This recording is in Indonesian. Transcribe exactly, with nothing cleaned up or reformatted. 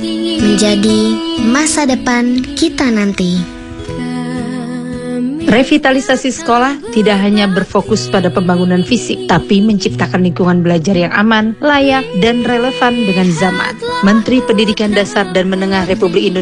menjadi masa depan kita nanti. Revitalisasi sekolah tidak hanya berfokus pada pembangunan fisik, tapi menciptakan lingkungan belajar yang aman, layak, dan relevan dengan zaman. Menteri Pendidikan Dasar dan Menengah Republik Indonesia